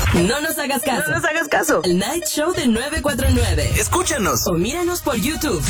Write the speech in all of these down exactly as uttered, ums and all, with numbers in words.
No nos hagas caso. No nos hagas caso. El Night Show de nueve cuatro nueve. Escúchanos O míranos por YouTube.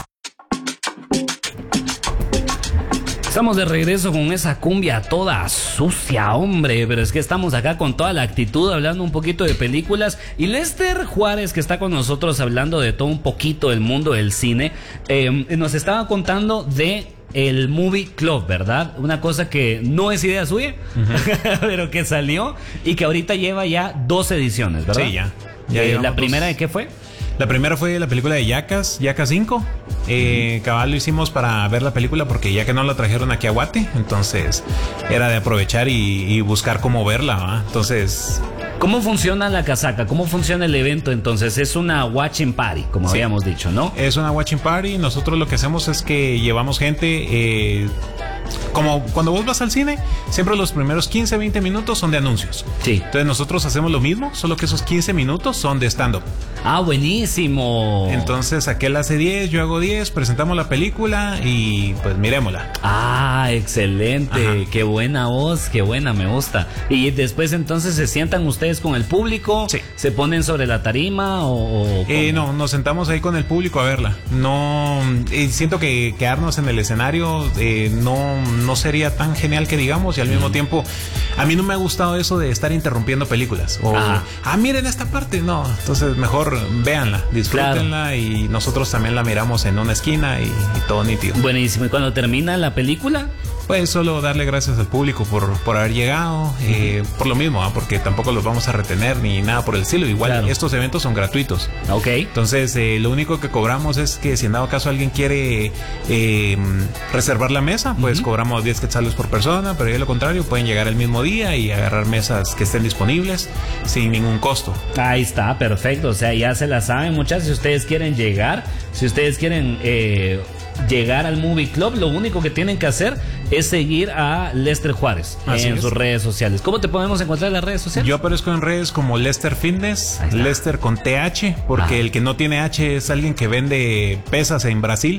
Estamos de regreso con esa cumbia toda sucia, hombre, pero es que estamos acá con toda la actitud hablando un poquito de películas, y Lester Juárez, que está con nosotros hablando de todo un poquito del mundo del cine, eh, nos estaba contando de el Movie Club, ¿verdad? Una cosa que no es idea suya, uh-huh. pero que salió y que ahorita lleva ya dos ediciones, ¿verdad? Sí, ya. ya eh, ¿La dos. primera de qué fue? La primera fue la película de Yacas, Yacas cinco. Eh, cabal lo hicimos para ver la película porque ya que no la trajeron aquí a Guate, entonces era de aprovechar y, y buscar cómo verla, ¿va? Entonces... ¿Cómo funciona la casaca? ¿Cómo funciona el evento entonces? Es una watching party, como sí. habíamos dicho, ¿no? Es una watching party. Nosotros lo que hacemos es que llevamos gente... Eh, como cuando vos vas al cine, siempre los primeros quince, veinte minutos son de anuncios. Sí. Entonces nosotros hacemos lo mismo, solo que esos quince minutos son de stand-up. Ah, buenísimo. Entonces aquel hace diez, yo hago diez, presentamos la película y pues mirémosla. Ah, excelente. Ajá. Qué buena voz, qué buena, me gusta. Y después entonces se sientan ustedes con el público, sí. se ponen sobre la tarima o... o eh, no, nos sentamos ahí con el público a verla. No, eh, siento que quedarnos en el escenario eh, no... no sería tan genial que digamos, y al mismo tiempo a mí no me ha gustado eso de estar interrumpiendo películas o ah, ah miren esta parte, no, entonces mejor véanla, disfrútenla, claro. Y nosotros también la miramos en una esquina y, y todo nítido. Buenísimo. ¿Y cuando termina la película? Pues solo darle gracias al público por, por haber llegado, eh, por lo mismo, ¿eh? Porque tampoco los vamos a retener ni nada por el estilo. Igual claro. Estos eventos son gratuitos. Ok. Entonces eh, lo único que cobramos es que si en dado caso alguien quiere eh, reservar la mesa, pues uh-huh. cobramos diez quetzales por persona, pero de lo contrario pueden llegar el mismo día y agarrar mesas que estén disponibles sin ningún costo. Ahí está, perfecto. O sea, ya se la saben, muchachos. Si ustedes quieren llegar, si ustedes quieren eh, llegar al Movie Club, lo único que tienen que hacer es seguir a Lester Juárez Así en es. sus redes sociales. ¿Cómo te podemos encontrar en las redes sociales? Yo aparezco en redes como Lester Fitness, Lester con T H, porque ah. el que no tiene H es alguien que vende pesas en Brasil.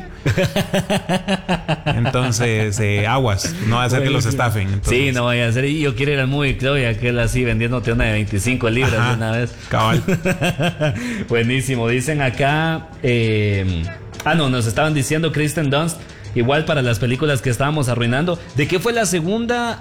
Entonces, eh, aguas, no va a ser que los estafen. Entonces. Sí, no vaya a ser. Yo quiero ir al Movie Club y aquel así vendiéndote una de veinticinco libras Ajá, de una vez. Cabal. Buenísimo. Dicen acá... Eh, ah, no, nos estaban diciendo Kristen Dunst, igual para las películas que estábamos arruinando. ¿De qué fue la segunda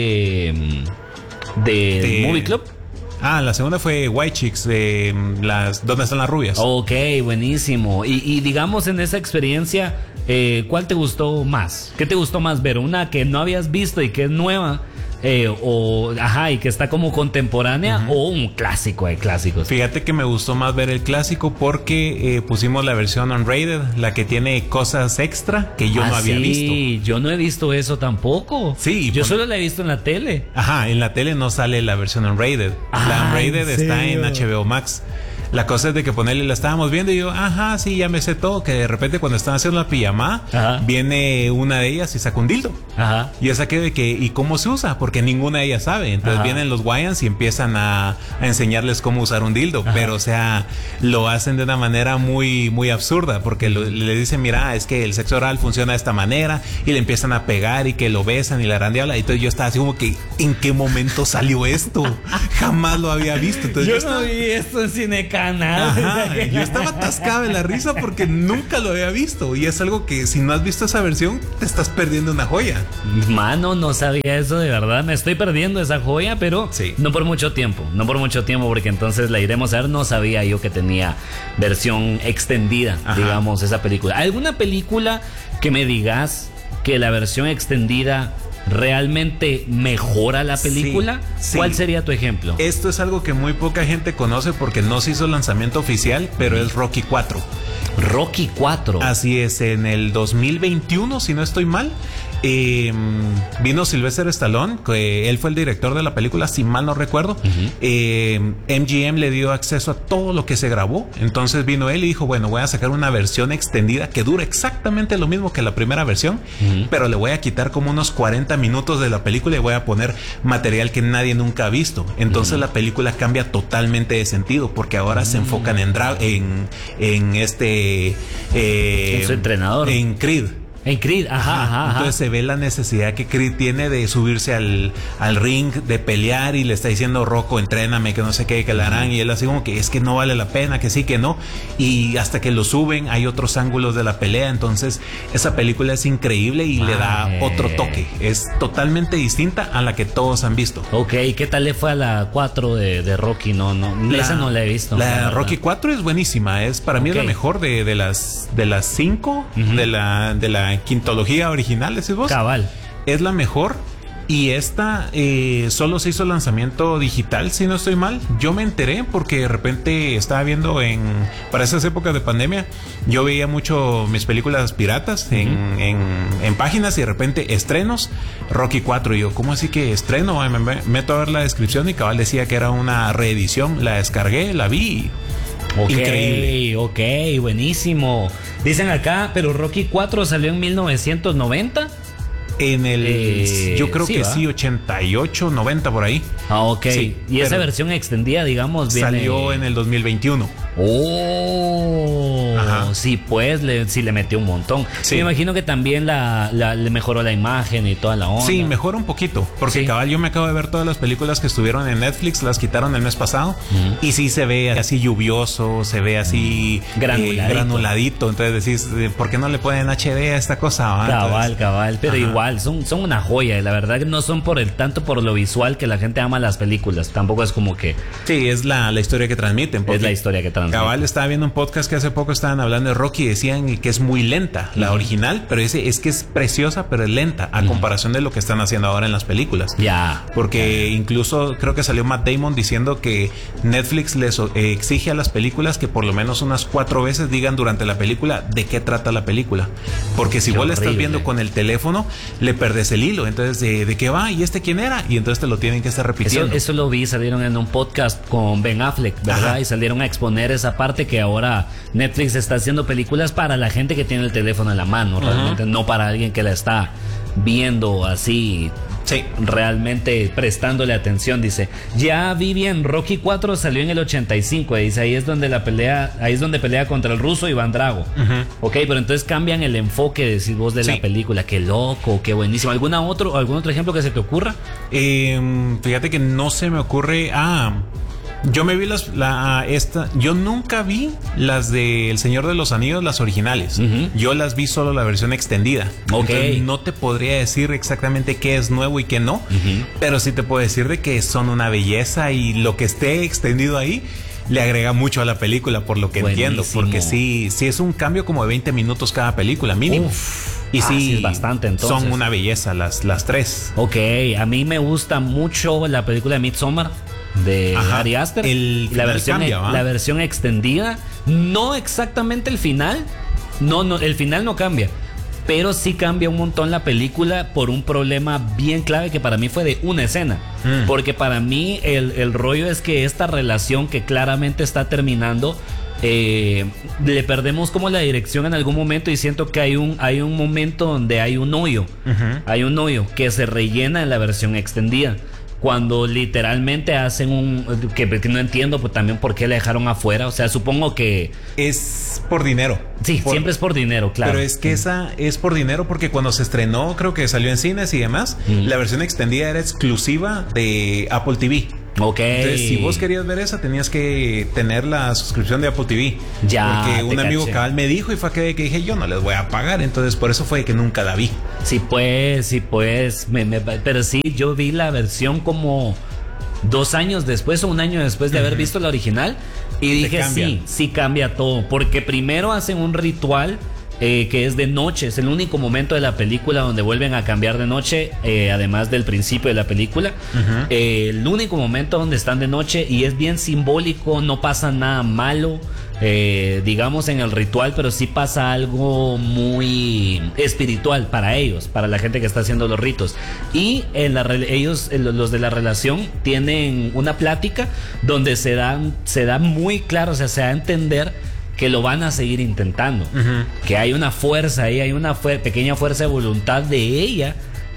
de, de, de... Movie Club? Ah, la segunda fue White Chicks, de las ¿Dónde están las rubias? Ok, buenísimo. Y, y digamos en esa experiencia, eh, ¿cuál te gustó más? ¿Qué te gustó más ver? ¿Una que no habías visto y que es nueva? Eh, o ajá, y que está como contemporánea, uh-huh. o un clásico de clásicos. Fíjate que me gustó más ver el clásico porque eh, pusimos la versión unrated, la que tiene cosas extra que yo ah, no había sí, visto. Sí, yo no he visto eso tampoco. Sí, yo pon... solo la he visto en la tele. Ajá, en la tele no sale la versión unrated. Ah, la unrated ¿en está en H B O Max. La cosa es de que ponerle, la estábamos viendo y yo, ajá, sí, ya me sé todo. Que de repente cuando están haciendo la pijama, ajá. viene una de ellas y saca un dildo. Ajá. Y esa que de que, ¿y cómo se usa? Porque ninguna de ellas sabe. Entonces ajá. vienen los Wayans y empiezan a, a enseñarles cómo usar un dildo. Ajá. Pero, o sea, lo hacen de una manera muy, muy absurda. Porque lo, le dicen, mira, es que el sexo oral funciona de esta manera. Y le empiezan a pegar y que lo besan y la randeabla. Y entonces yo estaba así como que, ¿en qué momento salió esto? Jamás lo había visto. Entonces, yo, yo estaba... no vi esto en Cine Canal. Ajá, yo estaba atascada de la risa porque nunca lo había visto. Y es algo que si no has visto esa versión, te estás perdiendo una joya. Mano, no sabía eso de verdad. Me estoy perdiendo esa joya, pero sí. no por mucho tiempo. No por mucho tiempo, porque entonces la iremos a ver. No sabía yo que tenía versión extendida, Ajá. digamos, esa película. ¿Alguna película que me digas que la versión extendida realmente mejora la película? Sí, sí. ¿Cuál sería tu ejemplo? Esto es algo que muy poca gente conoce porque no se hizo lanzamiento oficial, pero es Rocky cuatro. Rocky cuatro. Así es, en el dos mil veintiuno, si no estoy mal, eh, vino Sylvester Stallone, que él fue el director de la película, si mal no recuerdo. Uh-huh. eh, M G M le dio acceso a todo lo que se grabó. Entonces vino él y dijo, bueno, voy a sacar una versión extendida que dura exactamente lo mismo que la primera versión, uh-huh. pero le voy a quitar como unos cuarenta minutos de la película y voy a poner material que nadie nunca ha visto. Entonces uh-huh. la película cambia totalmente de sentido porque ahora uh-huh. se enfocan en, dra- en, en este eh, en su entrenador, en Creed. En Creed, ajá, ajá, ajá. Entonces se ve la necesidad que Creed tiene de subirse al, al ring, de pelear, y le está diciendo Rocco, entréname, que no sé qué, que la harán, y él así como que es que no vale la pena, que sí, que no, y hasta que lo suben hay otros ángulos de la pelea. Entonces esa película es increíble y Ay. le da otro toque, es totalmente distinta a la que todos han visto. Ok, ¿qué tal le fue a la cuatro de, de Rocky? No, no, la, esa no la he visto. La, la Rocky cuatro es buenísima, es para okay. mí es la mejor de, de las de las cinco, uh-huh. de la de la quintología original, decís vos. Cabal. Es la mejor. Y esta eh, solo se hizo lanzamiento digital, si no estoy mal. Yo me enteré porque de repente estaba viendo en... Para esas épocas de pandemia, yo veía mucho mis películas piratas en, uh-huh. en, en páginas, y de repente estrenos, Rocky cuatro. Y yo, ¿cómo así que estreno? Me meto a ver la descripción y cabal decía que era una reedición. La descargué, la vi. Okay, increíble. Ok, buenísimo. Dicen acá, pero Rocky cuatro salió en mil novecientos noventa. En el, eh, yo creo sí, que ¿va? sí, ochenta y ocho, noventa por ahí. Ah, ok. Sí, y esa versión extendida, digamos, viene... salió en el dos mil veintiuno. Oh, Ajá. sí, pues le, sí le metió un montón. Sí. Me imagino que también la, la, le mejoró la imagen y toda la onda. Sí, mejora un poquito, porque sí. cabal, yo me acabo de ver todas las películas que estuvieron en Netflix, las quitaron el mes pasado, uh-huh. y sí se ve así lluvioso, se ve así granuladito. Eh, granuladito. Entonces decís, ¿por qué no le ponen H D a esta cosa? ¿Va? Cabal, Entonces, cabal, pero Ajá. igual, son, son una joya. La verdad que no son por el tanto por lo visual que la gente ama las películas. Tampoco es como que... Sí, es la, la historia que transmiten. Es la historia que transmiten. Cabal, estaba viendo un podcast que hace poco estaban hablando de Rocky y decían que es muy lenta, la uh-huh. original, pero ese es que es preciosa, pero es lenta a uh-huh. comparación de lo que están haciendo ahora en las películas. Ya. Yeah. Porque yeah. incluso creo que salió Matt Damon diciendo que Netflix les eh, exige a las películas que por lo menos unas cuatro veces digan durante la película de qué trata la película. Porque si qué vos la estás viendo con el teléfono, le perdés el hilo. Entonces, ¿de, de qué va? ¿Y este quién era? Y entonces te lo tienen que estar repitiendo. Eso, eso lo vi, salieron en un podcast con Ben Affleck, ¿verdad? Ajá. Y salieron a exponer esa parte que ahora Netflix está haciendo películas para la gente que tiene el teléfono en la mano, uh-huh. realmente, no para alguien que la está viendo así, sí. realmente prestándole atención. Dice, ya vi bien, Rocky cuatro salió en el ochenta y cinco, dice, ahí es donde la pelea, ahí es donde pelea contra el ruso Iván Drago. Uh-huh. Ok, pero entonces cambian el enfoque, decís vos, de sí. la película. Qué loco, qué buenísimo. ¿Alguna otro, algún otro ejemplo que se te ocurra? Eh, fíjate que no se me ocurre. Ah, yo me vi las, la, esta, yo nunca vi las de El Señor de los Anillos, las originales. Uh-huh. Yo las vi solo la versión extendida. Ok. Entonces, no te podría decir exactamente qué es nuevo y qué no, uh-huh. pero sí te puedo decir de que son una belleza, y lo que esté extendido ahí le agrega mucho a la película, por lo que Buenísimo. entiendo, porque sí, sí es un cambio como de veinte minutos cada película mínimo. Uf. Y ah, sí, sí es bastante, entonces. Son una belleza las, las tres. Ok, a mí me gusta mucho la película de Midsommar de Ajá, Ari Aster. El la versión cambia, la versión extendida, no exactamente el final. No, no, el final no cambia, pero sí cambia un montón la película por un problema bien clave que para mí fue de una escena. Mm. Porque para mí el, el rollo es que esta relación que claramente está terminando, eh, le perdemos como la dirección en algún momento, y siento que hay un, hay un momento donde hay un hoyo. Uh-huh. Hay un hoyo que se rellena en la versión extendida. Cuando literalmente hacen un... Que, que no entiendo pues, también por qué la dejaron afuera. O sea, supongo que... Es por dinero. Sí, por, siempre es por dinero, claro. Pero es que esa es por dinero porque cuando se estrenó, creo que salió en cines y demás, mm. la versión extendida era exclusiva de Apple T V. Ok. Entonces, si vos querías ver esa, tenías que tener la suscripción de Apple T V. Ya. Porque un amigo caché. cabal me dijo y fue que, que dije, yo no les voy a pagar. Entonces, por eso fue que nunca la vi. Sí, pues, sí, pues. Me, me, pero sí, yo vi la versión como dos años después o un año después de haber uh-huh. visto la original. Y dije, sí, sí cambia todo. Porque primero hacen un ritual. Eh, que es de noche, es el único momento de la película donde vuelven a cambiar de noche, eh, además del principio de la película. Uh-huh. eh, el único momento donde están de noche, y es bien simbólico, no pasa nada malo, eh, digamos, en el ritual, pero sí pasa algo muy espiritual para ellos, para la gente que está haciendo los ritos. Y en la, ellos, los de la relación, tienen una plática donde se dan, se da muy claro, o sea, se da a entender que lo van a seguir intentando, uh-huh. que hay una fuerza ahí, hay una fu- pequeña fuerza de voluntad de ella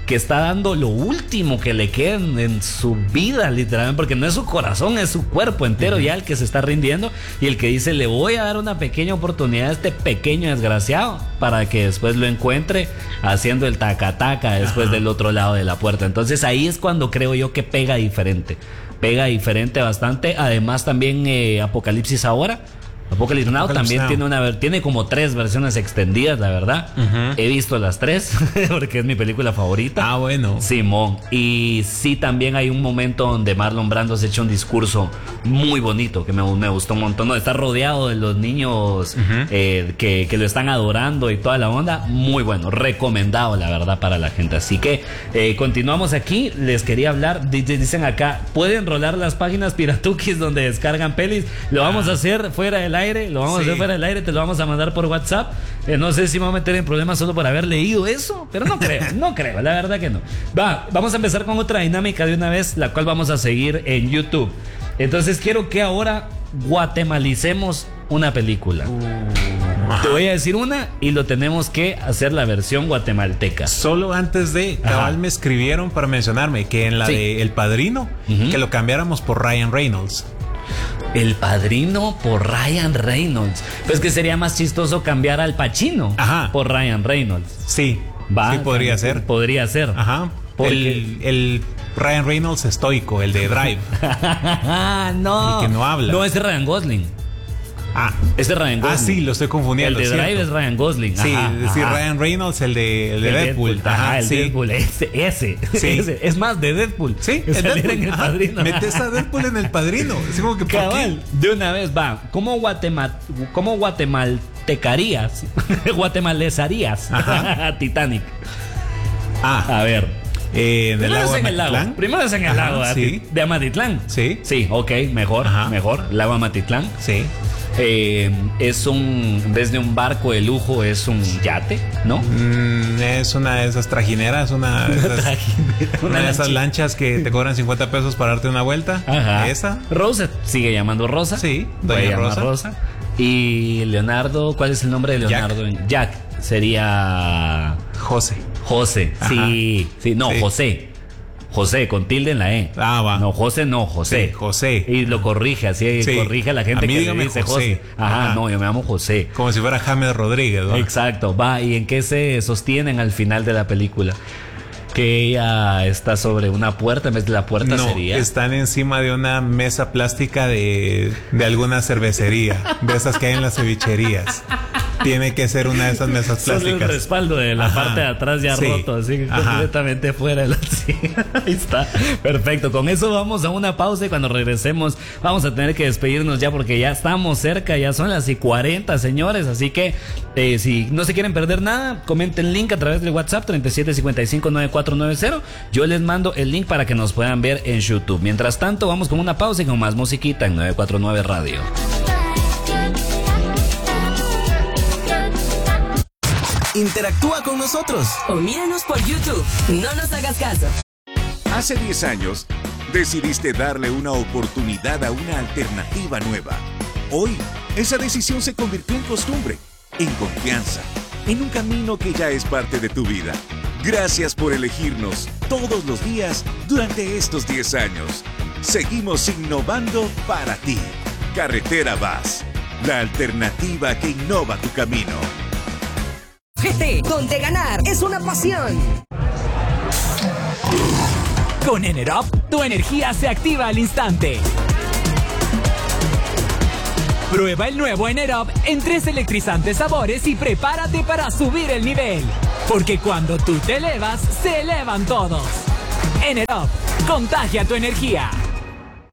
que está dando lo último que le queda en, en su vida, literalmente, porque no es su corazón, es su cuerpo entero uh-huh. ya el que se está rindiendo, y el que dice, le voy a dar una pequeña oportunidad a este pequeño desgraciado para que después lo encuentre haciendo el taca-taca después uh-huh. del otro lado de la puerta. Entonces ahí es cuando creo yo que pega diferente, pega diferente bastante. Además también eh, Apocalipsis Ahora, Apocalypse Now Apocalypse también Now. tiene una tiene como tres versiones extendidas, la verdad. Uh-huh. He visto las tres porque es mi película favorita. Ah, bueno. Simón. Y sí, también hay un momento donde Marlon Brando se echa un discurso muy bonito que me, me gustó un montón. No, está rodeado de los niños uh-huh. eh, que, que lo están adorando y toda la onda. Muy bueno, recomendado, la verdad, para la gente. Así que eh, continuamos aquí. Les quería hablar. D- dicen acá, pueden rolar las páginas piratuquis donde descargan pelis. Lo vamos ah. a hacer fuera del aire, lo vamos sí. a hacer fuera del aire, te lo vamos a mandar por WhatsApp. Eh, no sé si me voy a meter en problemas solo por haber leído eso, pero no creo, no creo, la verdad que no. Va, vamos a empezar con otra dinámica de una vez, la cual vamos a seguir en YouTube. Entonces quiero que ahora guatemalicemos una película. Uh, te voy a decir una y lo tenemos que hacer la versión guatemalteca. Solo antes de, cabal, me escribieron para mencionarme que en la sí. de El Padrino, uh-huh. que lo cambiáramos por Ryan Reynolds. El Padrino por Ryan Reynolds. Pues que sería más chistoso cambiar al Pacino Ajá. por Ryan Reynolds. Sí, Va, sí podría ser. Podría ser. Ajá. Porque... El, el Ryan Reynolds estoico, el de Drive. No. El que no habla. No, ese es Ryan Gosling. Ah, ese es Ryan Gosling. Ah, sí, lo estoy confundiendo. El de ¿cierto? Drive es Ryan Gosling. Sí, ajá, sí ajá. Ryan Reynolds, el de, el de el Deadpool. Deadpool. Ajá, el sí. Deadpool. Ese, ese, sí. ese. Es más, de Deadpool. Sí, el Deadpool. En el Padrino. Metes a Deadpool en El Padrino. Es como que cabal, de una vez va. ¿Cómo, Guatemal, cómo guatemaltecarías, guatemalezarías a Titanic? Ah, a ver. Eh, en el Primero lago es en el lago. Primero es en el Ajá, lago sí. de Amatitlán. Sí. Sí, ok, mejor, Ajá. mejor. Lago Amatitlán. Sí. Eh, es un, en vez de un barco de lujo, es un yate, ¿no? Mm, es una de esas trajineras, una de esas, trajinera, una una de esas lanchas que te cobran cincuenta pesos para darte una vuelta. Ajá. Esa. Rosa, sigue llamando Rosa. Sí, doña Rosa. Rosa. Y Leonardo, ¿cuál es el nombre de Leonardo? Jack, Jack sería José. José, Ajá. sí, sí, no, sí. José. José, con tilde en la E. Ah, va. No, José no, José. Sí, José. Y lo corrige, así sí. corrige a la gente a mí que le dice José. José. Ajá, Ajá, no, yo me llamo José. Como si fuera James Rodríguez, ¿no? Exacto, va. ¿Y en qué se sostienen al final de la película? Que ella está sobre una puerta, en vez de la puerta no, sería... están encima de una mesa plástica de, de alguna cervecería, de esas que hay en las cevicherías. Tiene que ser una de esas mesas plásticas. Solo el respaldo de la Ajá. parte de atrás ya sí. roto, así Ajá. completamente fuera de la sí. Ahí está, perfecto. Con eso vamos a una pausa y cuando regresemos vamos a tener que despedirnos ya porque ya estamos cerca, ya son las y cuarenta, señores. Así que eh, si no se quieren perder nada, comenten link a través del WhatsApp treinta y siete cincuenta y cinco noventa y cuatro noventa. Yo les mando el link para que nos puedan ver en YouTube. Mientras tanto, vamos con una pausa y con más musiquita en novecientos cuarenta y nueve Radio. Interactúa con nosotros o míranos por YouTube. No nos hagas caso. Hace diez años, decidiste darle una oportunidad a una alternativa nueva. Hoy, esa decisión se convirtió en costumbre, en confianza, en un camino que ya es parte de tu vida. Gracias por elegirnos todos los días durante estos diez años. Seguimos innovando para ti. Carretera Vaz, la alternativa que innova tu camino. G T, donde ganar es una pasión. Con Enerop, tu energía se activa al instante. Prueba el nuevo Enerop en tres electrizantes sabores y prepárate para subir el nivel. Porque cuando tú te elevas, se elevan todos. Enerop, contagia tu energía.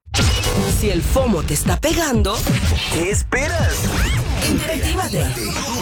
Si el FOMO te está pegando, ¿qué esperas? Interactívate.